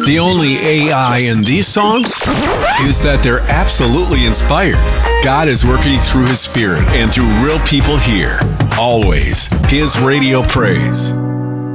The only AI in these songs is that they're absolutely inspired. God is working through His Spirit and through real people here. Always His Radio Praise.